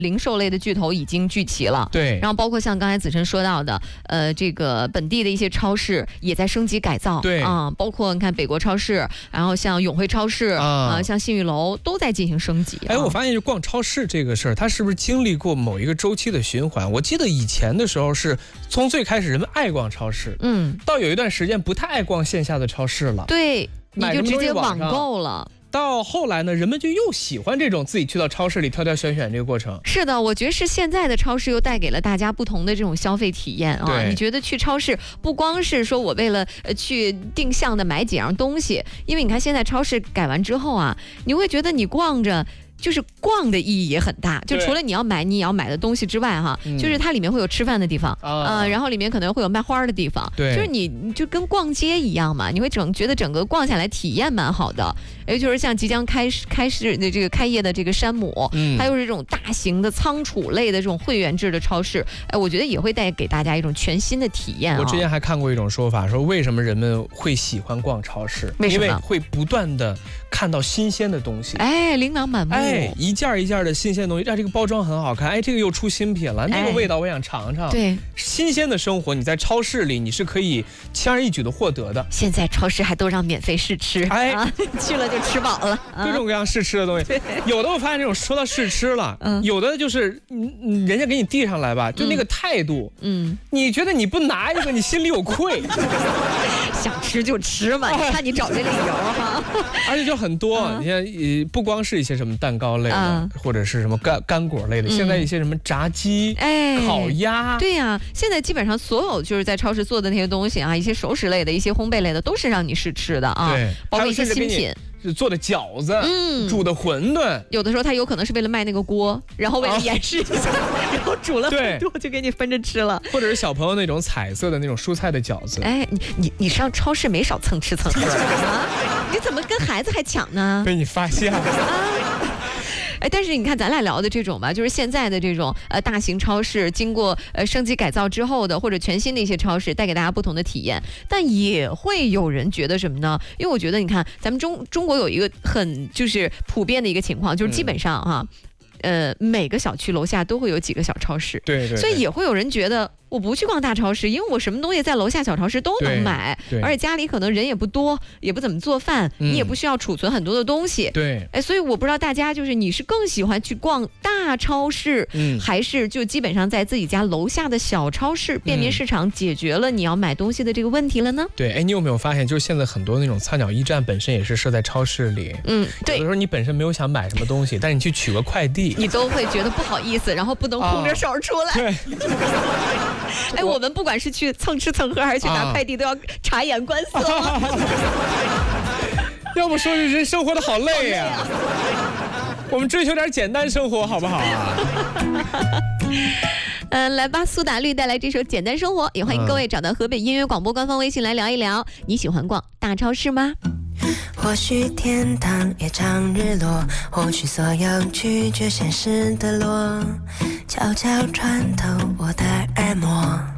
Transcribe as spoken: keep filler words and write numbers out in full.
零售类的巨头已经聚齐了。 对， 然后包括像刚才子琛说到的，呃，这个本地的一些超市也在升级改造。 对啊、包括你看北国超市，然后像永辉超市啊、呃，像信誉楼都在进行升级。 哎，我发现就逛超市这个事儿，它是不是经历过某一个周期的循环？我记得以前的时候是从最开始人们爱逛超市，嗯，到有一段时间不太爱逛线下的超市了， 对，你就直接网购了。 到后来呢，人们就又喜欢这种自己去到超市里挑挑选选这个过程。 是的，我觉得是现在的超市又带给了大家不同的这种消费体验啊。你觉得去超市不光是说我为了呃去定向的买几样东西，因为你看现在超市改完之后啊，你会觉得你逛着。就是逛的意义也很大，就除了你要买你要买的东西之外哈，就是它里面会有吃饭的地方啊、呃，然后里面可能会有卖花的地方， 对， 就是你你就跟逛街一样嘛，你会整觉得整个逛下来体验蛮好的。也就是像即将开始开始的这个开业的这个山姆，嗯，还有这种大型的仓储类的这种会员制的超市，哎，我觉得也会带给大家一种全新的体验、哦。 我之前还看过一种说法，说为什么人们会喜欢逛超市？ 为什么？ 因为会不断的看到新鲜的东西， 哎，琳琅满目， 哎，一件一件的新鲜的东西，哎，这个包装很好看，哎，这个又出新品了，那个味道我想尝尝。 对， 新鲜的生活，你在超市里你是可以轻而易举的获得的。 现在超市还都让免费试吃，哎，啊、去了就吃饱了。 各种各样试吃的东西，有的我发现这种说到试吃了，嗯，有的就是嗯，人家给你递上来吧，就那个态度，嗯，你觉得你不拿一个，你心里有愧。 想吃就吃嘛，你看你找这理由哈。 而且就很多，嗯、你看，呃，不光是一些什么蛋糕类的，嗯、或者是什么干干果类的，嗯、现在一些什么炸鸡、哎、烤鸭， 对呀、啊，现在基本上所有就是在超市做的那些东西啊，一些熟食类的、一些烘焙类的，都是让你试吃的啊， 对， 包括一些新品。 做的饺子，嗯，煮的馄饨， 有的时候他有可能是为了卖那个锅，然后为了演示一下，啊、然后煮了很多就给你分着吃了。 或者是小朋友那种彩色的那种蔬菜的饺子。 哎，你你你上超市没少蹭吃蹭喝啊？你怎么跟孩子还抢呢？ 被你发现了。啊哎，但是你看咱俩聊的这种吧，就是现在的这种呃大型超市，经过呃升级改造之后的，或者全新的一些超市，带给大家不同的体验。但也会有人觉得什么呢？因为我觉得你看咱们中中国有一个很就是普遍的一个情况，就是基本上哈、啊，嗯、呃每个小区楼下都会有几个小超市， 对 对, 对， 所以也会有人觉得。我不去逛大超市，因为我什么东西在楼下小超市都能买，而且家里可能人也不多，也不怎么做饭，嗯、你也不需要储存很多的东西。 对， 哎，所以我不知道大家就是你是更喜欢去逛大超市，嗯，还是就基本上在自己家楼下的小超市、便民市场解决了你要买东西的这个问题了呢？ 对，哎，你有没有发现，就是现在很多那种菜鸟驿站本身也是设在超市里，嗯，对，有的时候你本身没有想买什么东西，但是你去取个快递， 你都会觉得不好意思，然后不能空着手出来。 对。 哎，我们不管是去蹭吃蹭喝还是去拿快递，啊、都要察言观色。 要不说人生活的好累呀、啊，我们追求点简单生活好不好啊？ 嗯、呃，来吧，苏打绿带来这首《简单生活》，也欢迎各位找到河北音乐广播官方微信来聊一聊，你喜欢逛大超市吗？ 或许天堂也常日落，或许所有拒绝现实的落，悄悄穿透我的耳膜。